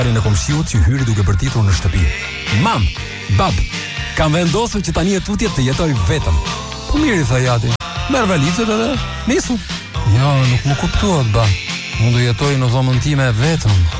Në komshiut që hyri duke bërtitur në shtëpi. Mam, bab, kam vendosur që tani e tutje të jetoj vetëm. Po mirë, tha Jati. Merr valizët edhe nisu. Jo, nuk më kuptuat, ba. Unë do jetoj në dhomën time vetëm.